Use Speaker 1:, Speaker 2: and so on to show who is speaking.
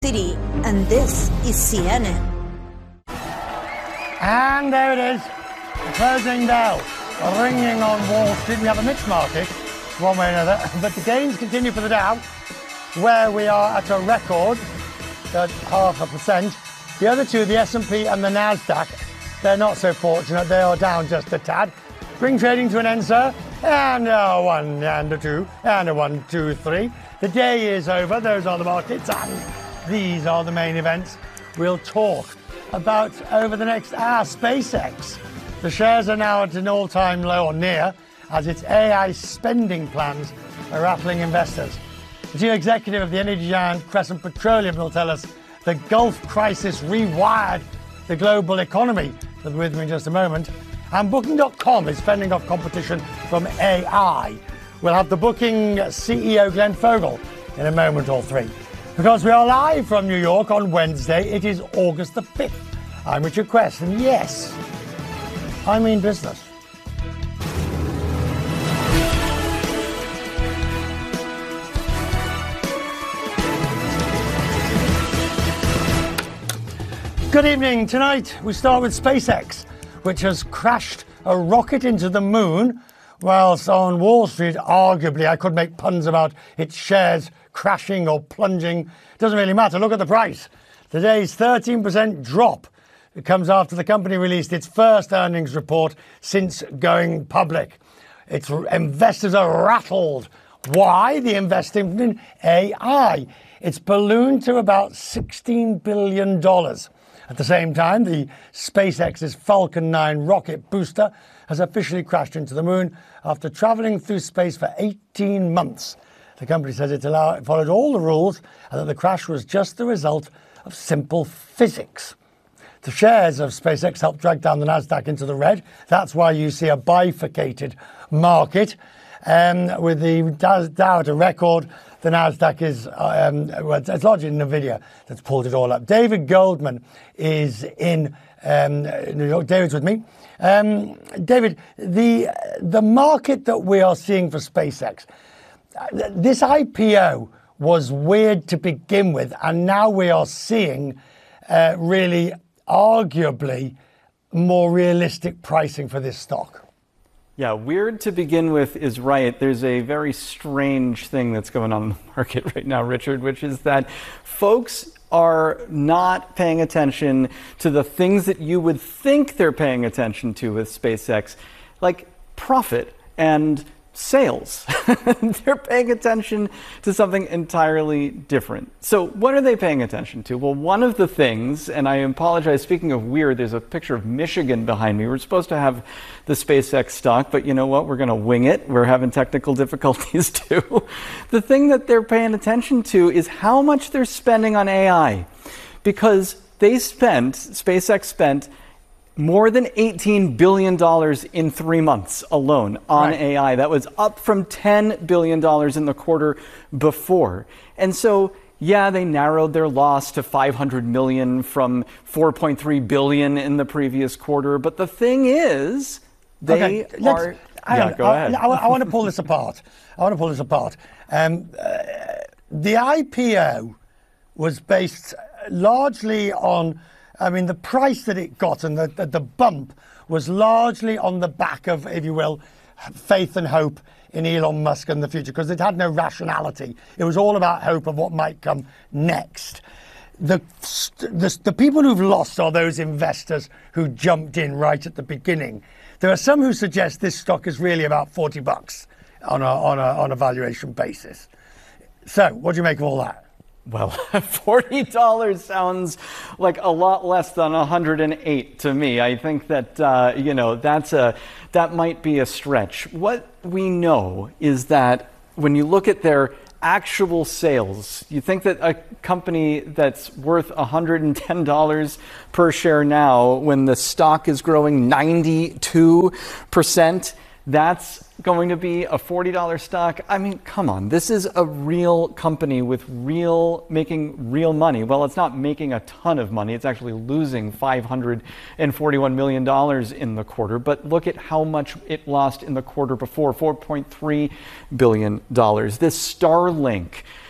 Speaker 1: City, and this is CNN.
Speaker 2: And there it is, the closing bell, ringing on Wall Street. We have a mixed market, one way or another, but the gains continue for the Dow, where we are at a record at 0.5%. The other two, the S&P and the Nasdaq, they're not so fortunate. They are down just a tad. Spring trading to an end, sir. And a 1 and a 2 and a 1, 2, 3. The day is over. Those are the markets, and these are the main events. We'll talk about over the next hour. SpaceX. The shares are now at an all-time low or near, as its AI spending plans are rattling investors. The chief executive of the energy giant Crescent Petroleum will tell us the Gulf crisis rewired the global economy. He'll be with me in just a moment. And Booking.com is fending off competition from AI. We'll have the Booking CEO Glenn Fogel in a moment or three. Because we are live from New York on Wednesday, it is August the 5th. I'm Richard Quest, and yes, I mean business. Good evening. Tonight we start with SpaceX, which has crashed a rocket into the moon, whilst on Wall Street, arguably, I could make puns about its shares crashing or plunging. It doesn't really matter. Look at the price. Today's 13% drop. It comes after the company released its first earnings report since going public. Its investors are rattled. Why? The investing in AI. It's ballooned to about $16 billion. At the same time, the SpaceX's Falcon 9 rocket booster has officially crashed into the moon after traveling through space for 18 months. The company says it followed all the rules and that the crash was just the result of simple physics. The shares of SpaceX helped drag down the Nasdaq into the red. That's why you see a bifurcated market. With the Dow at a record, the Nasdaq is, it's largely NVIDIA that's pulled it all up. David Goldman is in New York. David's with me. David, the market that we are seeing for SpaceX, this IPO was weird to begin with, and now we are seeing really arguably more realistic pricing for this stock.
Speaker 3: Yeah, weird to begin with is right. There's a very strange thing that's going on in the market right now, Richard, which is that folks are not paying attention to the things that you would think they're paying attention to with SpaceX, like profit and sales. They're paying attention to something entirely different. So what are they paying attention to? Well, one of the things, and I apologize, speaking of weird, there's a picture of Michigan behind me. We're supposed to have the SpaceX stock, but you know what? We're going to wing it. We're having technical difficulties too. The thing that they're paying attention to is how much they're spending on AI, because SpaceX spent more than $18 billion in 3 months alone on AI. That was up from $10 billion in the quarter before. And so, yeah, they narrowed their loss to $500 million from $4.3 billion in the previous quarter. But the thing is, they are... Go ahead.
Speaker 2: I want to pull this apart. The IPO was based largely on... the price that it got and the bump was largely on the back of, if you will, faith and hope in Elon Musk and the future, because it had no rationality. It was all about hope of what might come next. The people who've lost are those investors who jumped in right at the beginning. There are some who suggest this stock is really about $40 on a valuation basis. So, what do you make of all that?
Speaker 3: Well, $40 sounds like a lot less than $108 to me. I think that, that might be a stretch. What we know is that when you look at their actual sales, you think that a company that's worth $110 per share now, when the stock is growing 92%, that's going to be a $40 stock. I mean, come on. This is a real company with making real money. Well, it's not making a ton of money. It's actually losing $541 million in the quarter. But look at how much it lost in the quarter before, $4.3 billion. This Starlink